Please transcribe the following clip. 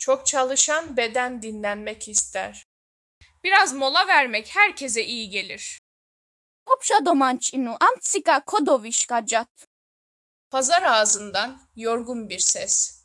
Çok çalışan beden dinlenmek ister. Biraz mola vermek herkese iyi gelir. Popşa domancinu amtsika kodoviška jat. Pazar ağzından yorgun bir ses.